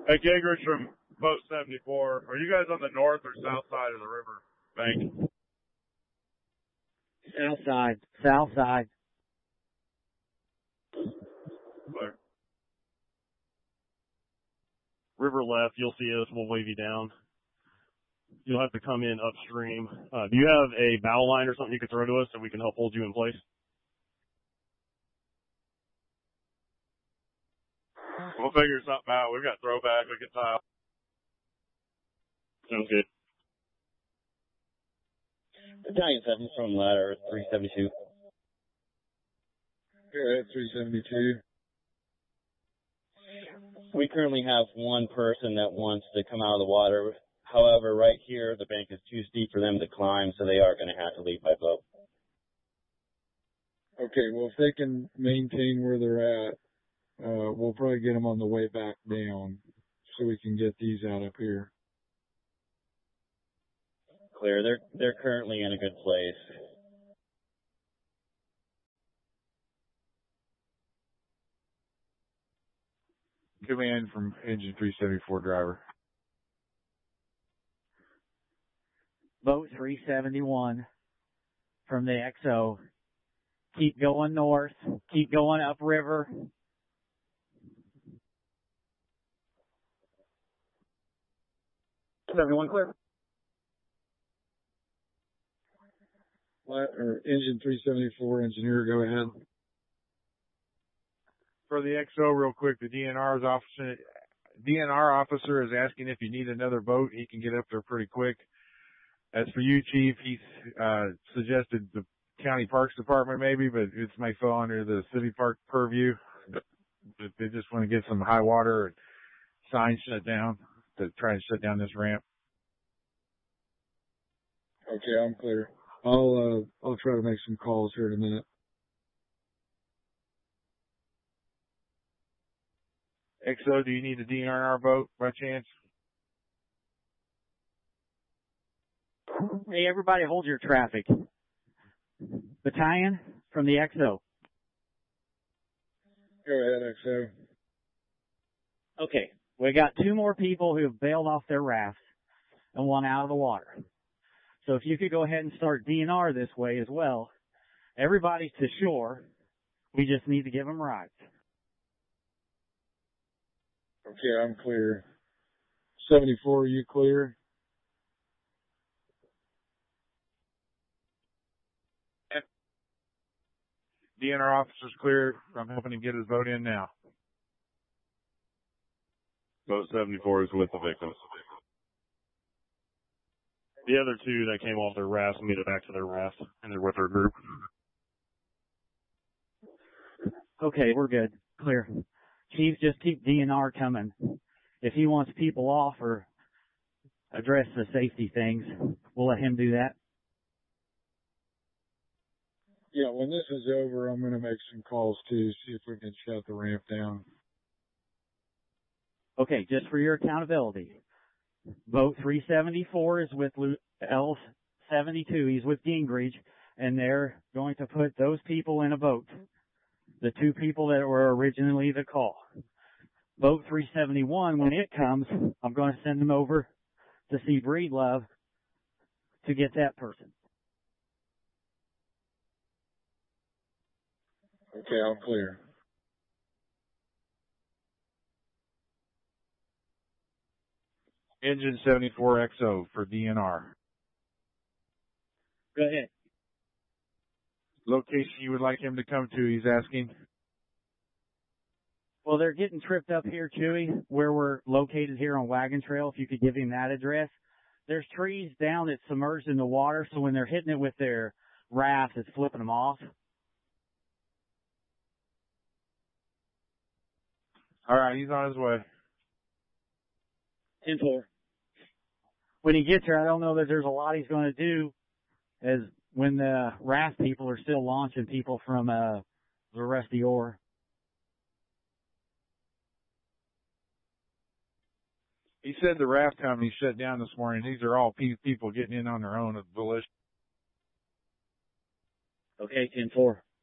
Hey, Gingrich from Boat 74. Are you guys on the north or south side of the river bank? South side. South side. Clear. River left, you'll see us. We'll wave you down. You'll have to come in upstream. Do you have a bow line or something you could throw to us so we can help hold you in place? We'll figure something out. We've got throwback. We can tile. Sounds good. Battalion 7 from ladder 372. Yeah, 372. We currently have one person that wants to come out of the water. However, right here, the bank is too steep for them to climb, so they are going to have to leave by boat. Okay, well, if they can maintain where they're at, we'll probably get them on the way back down so we can get these out up here. Clear. They're currently in a good place. Command from engine 374 driver. Boat 371 from the XO. Keep going north. Keep going upriver. Everyone clear? Engine 374 engineer, go ahead. For the XO, real quick, the DNR officer is asking if you need another boat. He can get up there pretty quick. As for you, Chief, he suggested the County Parks Department maybe, but it may fall under the city park purview. They just want to get some high water and signs shut down to try and shut down this ramp. Okay, I'm clear. I'll try to make some calls here in a minute. XO, do you need a DNR boat by chance? Hey, everybody hold your traffic. Battalion from the XO. Go ahead, XO. Okay, we got two more people who have bailed off their rafts and one out of the water. So if you could go ahead and start DNR this way as well. Everybody's to shore. We just need to give them rides. Okay, I'm clear. 74, are you clear? DNR officer's clear. I'm helping him get his boat in now. Boat 74 is with the victims. The other two that came off their raft made it back to their raft, and they're with their group. Okay, we're good. Clear. Chief, just keep DNR coming. If he wants people off or address the safety things, we'll let him do that. Yeah, when this is over, I'm going to make some calls too, see if we can shut the ramp down. Okay, just for your accountability. Boat 374 is with L72. He's with Gingrich, and they're going to put those people in a boat. The two people that were originally the call. Boat 371, when it comes, I'm going to send them over to see Breedlove to get that person. Okay, I'm clear. Engine 74 XO for DNR. Go ahead. Location you would like him to come to, he's asking. Well, they're getting tripped up here, Chewy, where we're located here on Wagon Trail, if you could give him that address. There's trees down that's submerged in the water, so when they're hitting it with their raft, it's flipping them off. All right, he's on his way. 10-4. When he gets there, I don't know that there's a lot he's going to do, as when the raft people are still launching people from the rest of the ore. He said the raft company shut down this morning. These are all people getting in on their own volition. Okay, 10-4.